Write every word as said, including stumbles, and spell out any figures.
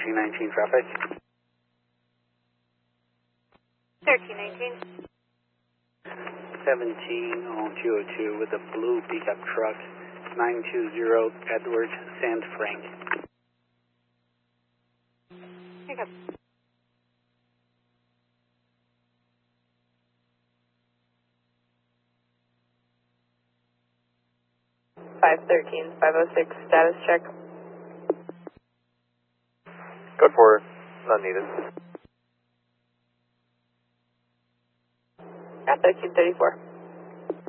thirteen nineteen traffic. thirteen nineteen. seventeen on two oh two with a blue pickup truck, nine two zero Edward Sand Frank. Pickup. five thirteen, five oh six, status check. Code four, not needed. At thirteen thirty-four.